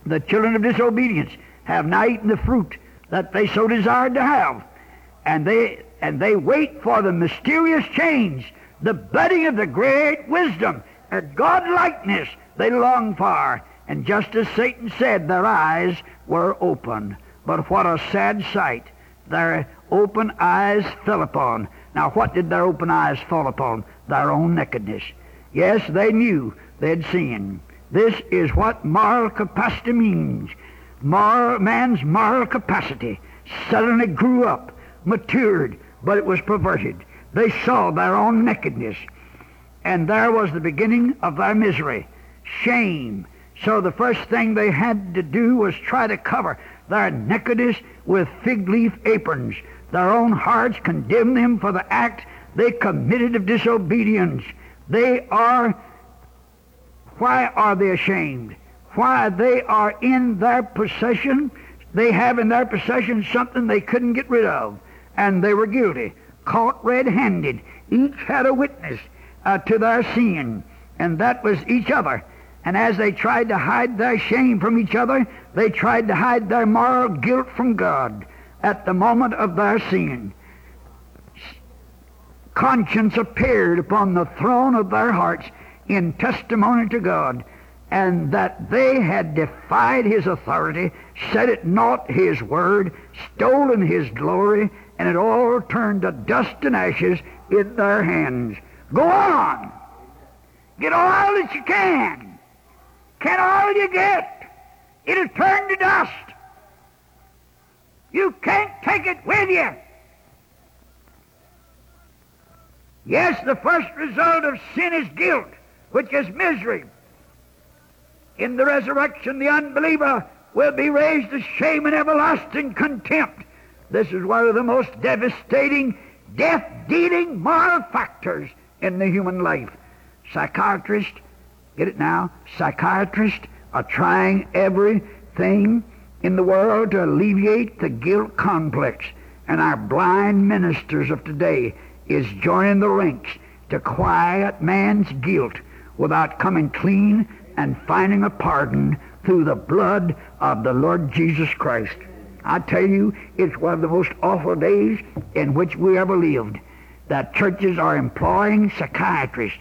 The children of disobedience have now eaten the fruit that they so desired to have. And they wait for the mysterious change, the budding of the great wisdom and God-likeness they long for. And just as Satan said, their eyes were open. But what a sad sight their open eyes fell upon. Now what did their open eyes fall upon? Their own nakedness. Yes, they knew they'd sinned. This is what moral capacity means. Man's moral capacity suddenly grew up, matured, but it was perverted. They saw their own nakedness, and there was the beginning of their misery, shame. So the first thing they had to do was try to cover their nakedness with fig leaf aprons. Their own hearts condemned them for the act they committed of disobedience. Why are they ashamed? Why, they are in their possession. They have in their possession something they couldn't get rid of, and they were guilty, caught red-handed. Each had a witness to their sin, and that was each other. And as they tried to hide their shame from each other, they tried to hide their moral guilt from God at the moment of their sin. Conscience appeared upon the throne of their hearts in testimony to God, and that they had defied His authority, set at naught His word, stolen His glory, and it all turned to dust and ashes in their hands. Go on! Get all that you can! Can all you get? It'll turn to dust. You can't take it with you. Yes, the first result of sin is guilt, which is misery. In the resurrection, the unbeliever will be raised to shame and everlasting contempt. This is one of the most devastating, death-dealing moral factors in the human life. Psychiatrists, get it now, psychiatrists are trying everything in the world to alleviate the guilt complex. And our blind ministers of today is joining the ranks to quiet man's guilt without coming clean and finding a pardon through the blood of the Lord Jesus Christ. I tell you, it's one of the most awful days in which we ever lived, that churches are employing psychiatrists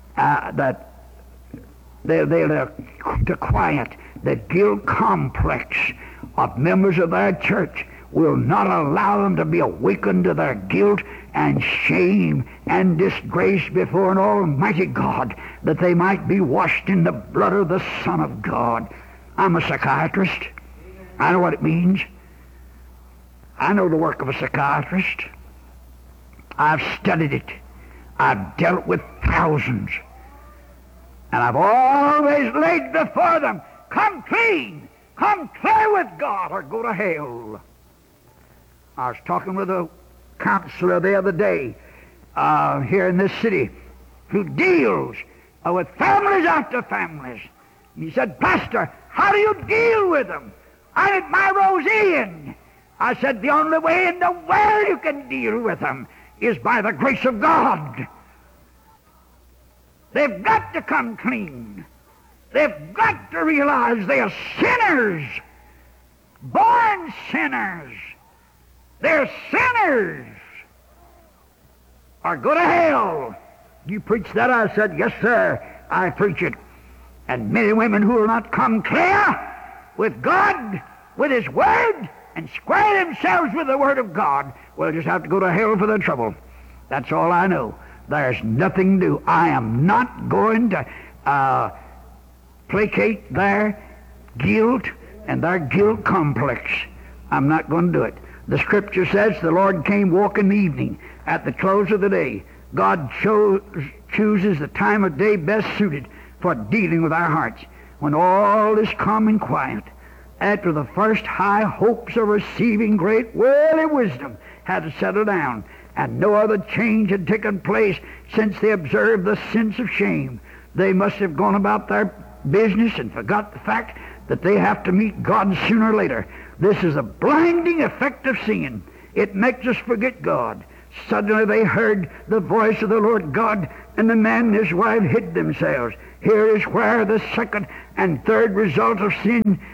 to quiet the guilt complex of members of their church, will not allow them to be awakened to their guilt and shame and disgrace before an almighty God, that they might be washed in the blood of the Son of God. I'm a psychiatrist. I know what it means. I know the work of a psychiatrist. I've studied it. I've dealt with thousands. And I've always laid before them, come clean, come clear with God, or go to hell. I was talking with a counselor the other day here in this city who deals with families after families. He said, Pastor, how do you deal with them? I'm at my Rosine. I said, the only way in the world you can deal with them is by the grace of God. They've got to come clean. They've got to realize they are sinners, born sinners. They're sinners, or go to hell. You preach that? I said, yes, sir, I preach it. And men and women who will not come clear with God, with His Word, and square themselves with the Word of God, will just have to go to hell for their trouble. That's all I know. There's nothing new. I am not going to placate their guilt and their guilt complex. I'm not going to do it. The Scripture says the Lord came walking the evening at the close of the day. God chooses the time of day best suited for dealing with our hearts, when all is calm and quiet, after the first high hopes of receiving great worldly wisdom had settled down, and no other change had taken place since they observed the sense of shame. They must have gone about their business and forgot the fact that they have to meet God sooner or later. This is a blinding effect of sin. It makes us forget God. Suddenly they heard the voice of the Lord God, and the man and his wife hid themselves. Here is where the second and third result of sin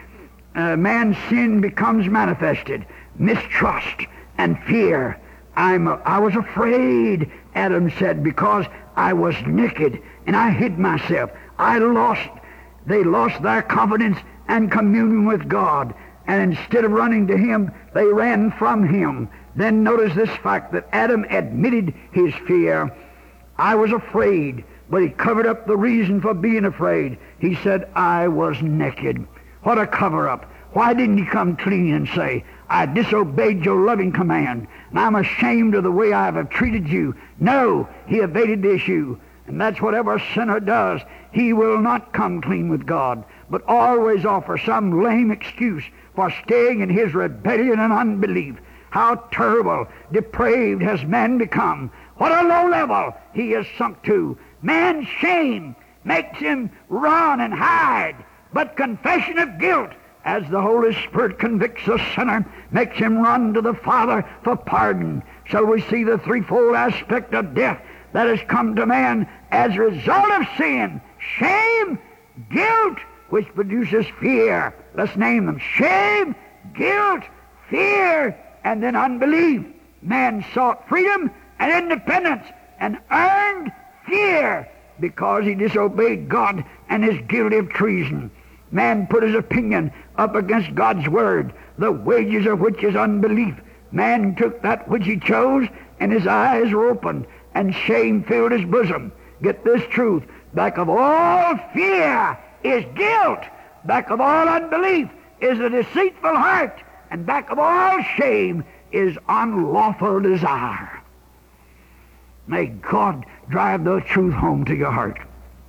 man's sin becomes manifested. Mistrust and fear. I was afraid, Adam said, because I was naked and I hid myself. They lost their confidence and communion with God. And instead of running to Him, they ran from Him. Then notice this fact that Adam admitted his fear. I was afraid, but he covered up the reason for being afraid. He said, I was naked. What a cover-up. Why didn't he come clean and say, I disobeyed your loving command, and I'm ashamed of the way I have treated you? No, he evaded the issue. And that's what every sinner does. He will not come clean with God, but always offer some lame excuse for staying in his rebellion and unbelief. How terrible, depraved has man become. What a low level he is sunk to. Man's shame makes him run and hide, but confession of guilt, as the Holy Spirit convicts the sinner, makes him run to the Father for pardon. So we see the threefold aspect of death that has come to man as a result of sin. Shame, guilt, which produces fear. Let's name them. Shame, guilt, fear, and then unbelief. Man sought freedom and independence and earned fear because he disobeyed God and is guilty of treason. Man put his opinion up against God's word, the wages of which is unbelief. Man took that which he chose, and his eyes were opened, and shame filled his bosom. Get this truth. Back of all fear is guilt. Back of all unbelief is a deceitful heart. And back of all shame is unlawful desire. May God drive the truth home to your heart.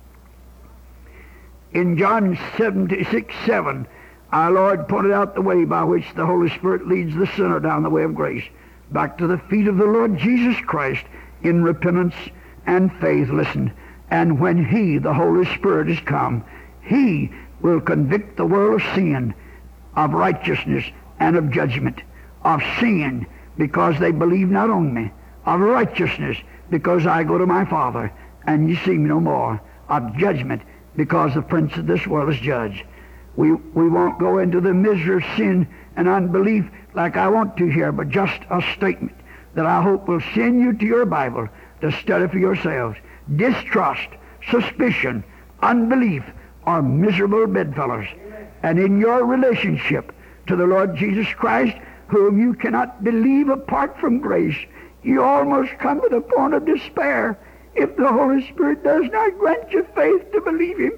In John 6:7, our Lord pointed out the way by which the Holy Spirit leads the sinner down the way of grace, back to the feet of the Lord Jesus Christ in repentance and faith. Listen, and when He, the Holy Spirit, is come, He will convict the world of sin, of righteousness, and of judgment. Of sin, because they believe not on me. Of righteousness, because I go to my Father, and ye see me no more. Of judgment, because the prince of this world is judged. We won't go into the misery of sin and unbelief like I want to here, but just a statement that I hope will send you to your Bible to study for yourselves. Distrust, suspicion, unbelief are miserable bedfellows. And in your relationship to the Lord Jesus Christ, whom you cannot believe apart from grace, you almost come to the point of despair if the Holy Spirit does not grant you faith to believe Him.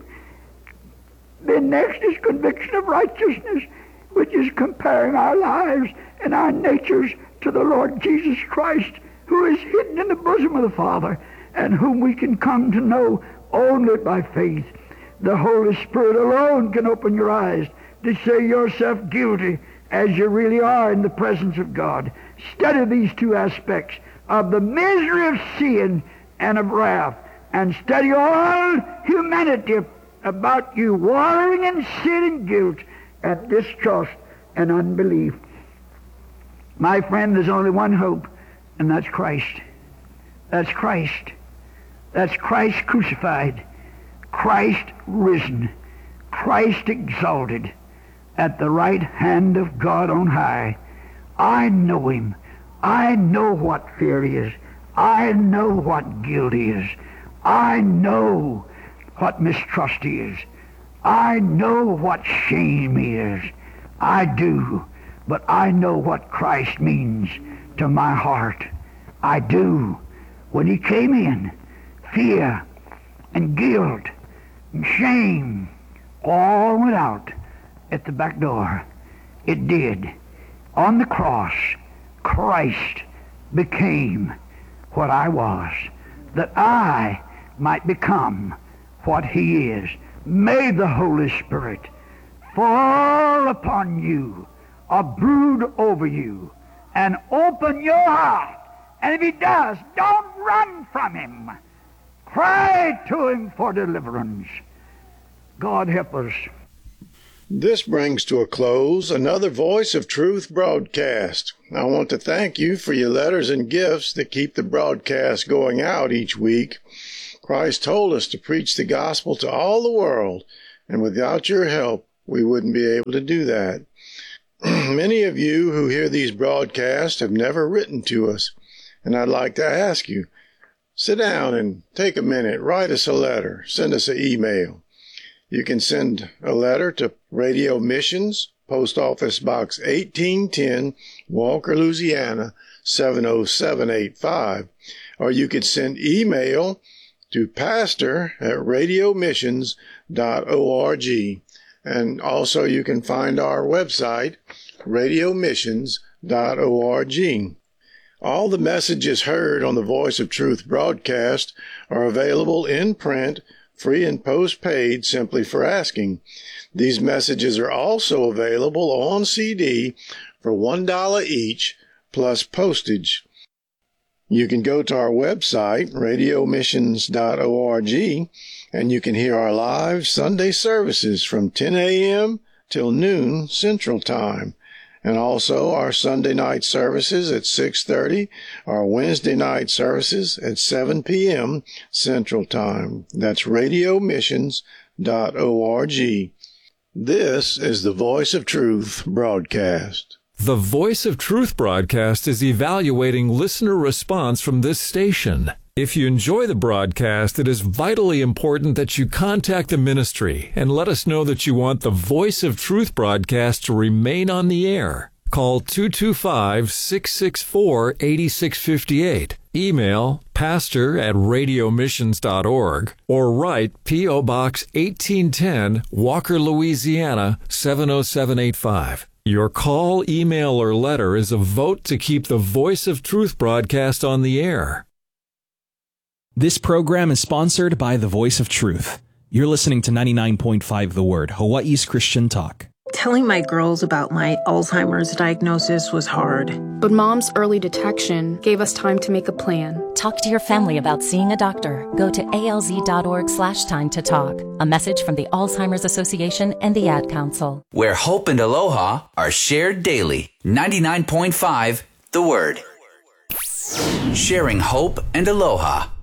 Then next is conviction of righteousness, which is comparing our lives and our natures to the Lord Jesus Christ, who is hidden in the bosom of the Father, and whom we can come to know only by faith. The Holy Spirit alone can open your eyes to see yourself guilty as you really are in the presence of God. Study these two aspects of the misery of sin and of wrath, and study all humanity about you wallowing in sin and guilt and distrust and unbelief. My friend, there's only one hope, and that's Christ. That's Christ. That's Christ crucified, Christ risen, Christ exalted at the right hand of God on high. I know Him. I know what fear is. I know what guilt is. I know what mistrust is. I know what shame is. I do. But I know what Christ means to my heart. I do. When He came in, fear and guilt and shame all went out at the back door. It did. On the cross, Christ became what I was, that I might become what He is. May the Holy Spirit fall upon you, or brood over you, and open your heart. And if He does, don't run from Him. Cry to Him for deliverance. God help us. This brings to a close another Voice of Truth broadcast. I want to thank you for your letters and gifts that keep the broadcast going out each week. Christ told us to preach the gospel to all the world, and without your help, we wouldn't be able to do that. Many of you who hear these broadcasts have never written to us, and I'd like to ask you, sit down and take a minute, write us a letter, send us an email. You can send a letter to Radio Missions, Post Office Box 1810, Walker, Louisiana, 70785. Or you could send email to pastor@radiomissions.org. And also you can find our website, radiomissions.org. All the messages heard on the Voice of Truth broadcast are available in print, free and postpaid, simply for asking. These messages are also available on CD for $1 each, plus postage. You can go to our website, radiomissions.org, and you can hear our live Sunday services from 10 a.m. till noon Central Time, and also our Sunday night services at 6:30, our Wednesday night services at 7 p.m. Central Time. That's radiomissions.org. This is the Voice of Truth broadcast. The Voice of Truth broadcast is evaluating listener response from this station. If you enjoy the broadcast, it is vitally important that you contact the ministry and let us know that you want the Voice of Truth broadcast to remain on the air. Call 225-664-8658. Email pastor@radiomissions.org or write P.O. Box 1810, Walker, Louisiana, 70785. Your call, email, or letter is a vote to keep the Voice of Truth broadcast on the air. This program is sponsored by the Voice of Truth. You're listening to 99.5 The Word, Hawaii's Christian Talk. Telling my girls about my Alzheimer's diagnosis was hard. But Mom's early detection gave us time to make a plan. Talk to your family about seeing a doctor. Go to alz.org/time to talk. A message from the Alzheimer's Association and the Ad Council. Where hope and aloha are shared daily. 99.5 The Word. Sharing hope and aloha.